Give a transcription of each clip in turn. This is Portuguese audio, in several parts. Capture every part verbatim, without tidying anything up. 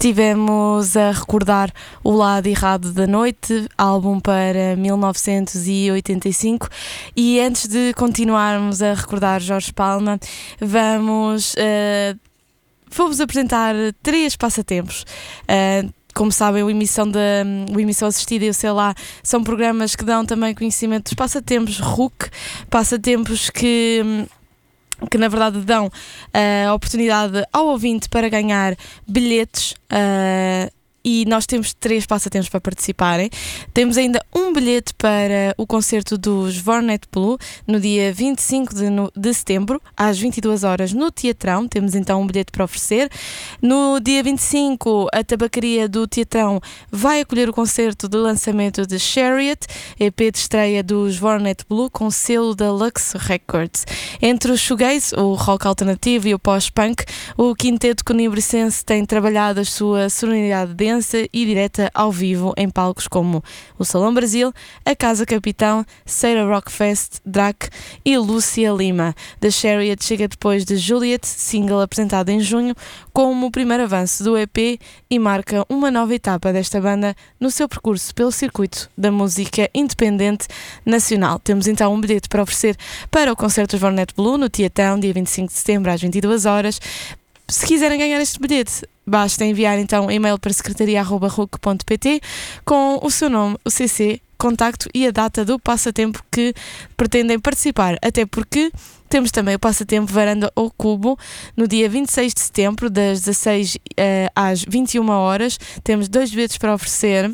Estivemos a recordar O Lado Errado da Noite, álbum para mil novecentos e oitenta e cinco, e antes de continuarmos a recordar Jorge Palma, vamos uh, vou-vos apresentar três passatempos. Uh, Como sabem, o emissão, da, o emissão assistida e o Sei Lá são programas que dão também conhecimento dos passatempos R U C, passatempos que, que na verdade dão uh, a oportunidade ao ouvinte para ganhar bilhetes, uh, e nós temos três passatempos para participarem. Temos ainda um bilhete para o concerto dos Vornet Blue no dia vinte e cinco de, no, de setembro, às vinte e duas horas, no Teatrão. Temos então um bilhete para oferecer. No dia vinte e cinco, a tabacaria do Teatrão vai acolher o concerto de lançamento de Chariot, E P de estreia dos Vornet Blue, com selo da Lux Records. Entre o shoegaze, o rock alternativo e o post-punk, o quinteto conibricense tem trabalhado a sua sonoridade densa e direta ao vivo em palcos como o Salão Brasil, a Casa Capitão, Ceira Rock Fest, Drac e Lúcia Lima. The Chariot chega depois de Juliet, single apresentado em junho, como o primeiro avanço do E P, e marca uma nova etapa desta banda no seu percurso pelo circuito da música independente nacional. Temos então um bilhete para oferecer para o concerto dos Vornet Blue no Teatão, dia vinte e cinco de setembro, às vinte e duas horas. Se quiserem ganhar este bilhete, basta enviar então e-mail para secretaria arroba ruc ponto pt com o seu nome, o C C, contacto e a data do passatempo que pretendem participar, até porque temos também o passatempo Varanda ao Cubo no dia vinte e seis de setembro, das dezasseis uh, às vinte e uma horas. Temos dois bilhetes para oferecer.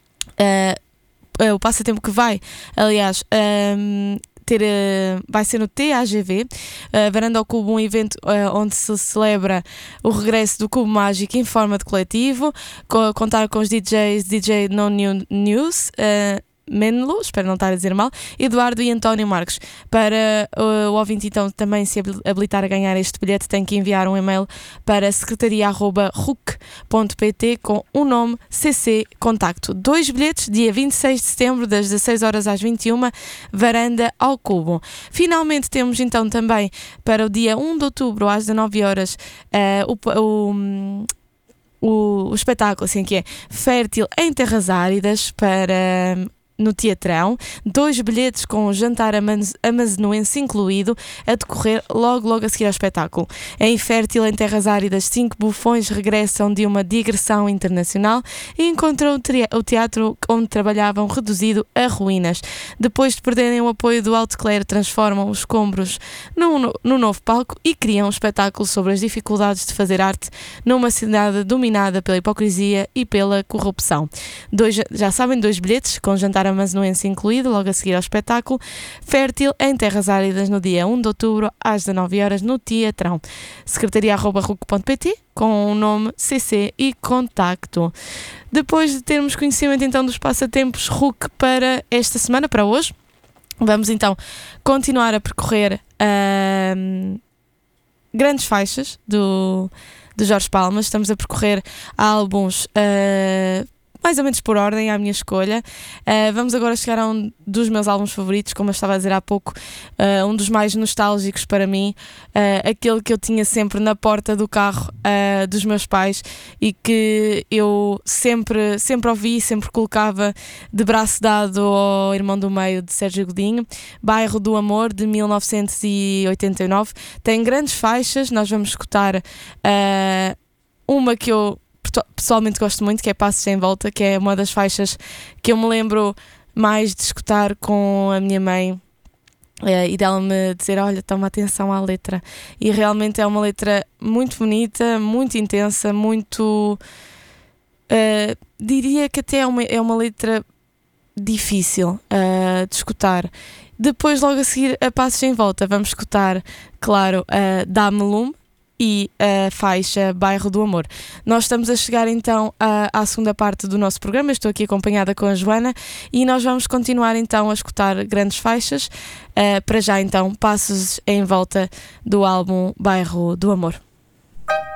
Uh, uh, o passatempo que vai, aliás, um, Ter, uh, vai ser no T A G V, uh, Varanda ao Cubo, um evento uh, onde se celebra o regresso do Cubo Mágico em forma de coletivo, co- contar com os D Js D J No New News, uh, Menlo, espero não estar a dizer mal, Eduardo e António Marques. Para uh, o ouvinte então também se habilitar a ganhar este bilhete, tem que enviar um e-mail para secretaria arroba ruc ponto pt com o nome, C C, contacto. Dois bilhetes, dia vinte e seis de setembro, das dezasseis horas às vinte e uma, Varanda ao Cubo. Finalmente temos então também para o dia um de outubro, às dezenove horas, uh, o... o O, o espetáculo, assim que é, Fértil em Terras Áridas, para no Teatrão, dois bilhetes com o jantar amazenuense incluído, a decorrer logo logo a seguir ao espetáculo. Em Fértil em Terras Áridas, cinco bufões regressam de uma digressão internacional e encontram o teatro onde trabalhavam reduzido a ruínas. Depois de perderem o apoio do Alto Clero, transformam os escombros num, num novo palco e criam um espetáculo sobre as dificuldades de fazer arte numa cidade dominada pela hipocrisia e pela corrupção. Dois, já sabem, dois bilhetes com jantar amazenuense incluído, logo a seguir ao espetáculo. Fértil em Terras Áridas, no dia um de outubro, às dezanove horas, no Teatrão. secretaria arroba ruc ponto pt com o nome, C C e contacto. Depois de termos conhecimento então dos passatempos R U C para esta semana, para hoje, vamos então continuar a percorrer uh, grandes faixas do, do Jorge Palma. Estamos a percorrer álbuns uh, mais ou menos por ordem, à minha escolha. Uh, vamos agora chegar a um dos meus álbuns favoritos, como eu estava a dizer há pouco, uh, um dos mais nostálgicos para mim, uh, aquele que eu tinha sempre na porta do carro uh, dos meus pais e que eu sempre, sempre ouvi, sempre colocava de braço dado ao Irmão do Meio, de Sérgio Godinho. Bairro do Amor, de mil novecentos e oitenta e nove. Tem grandes faixas, nós vamos escutar uh, uma que eu pessoalmente gosto muito, que é Passos Sem Volta, que é uma das faixas que eu me lembro mais de escutar com a minha mãe, é, e dela me dizer, olha, toma atenção à letra. E realmente é uma letra muito bonita, muito intensa, muito... Uh, diria que até é uma, é uma letra difícil uh, de escutar. Depois, logo a seguir, a Passos Sem Volta, vamos escutar, claro, uh, Dá-me Lume e a faixa Bairro do Amor. Nós estamos a chegar então à, à segunda parte do nosso programa. Estou aqui acompanhada com a Joana e nós vamos continuar então a escutar grandes faixas. Uh, para já então, Passos em Volta do álbum Bairro do Amor.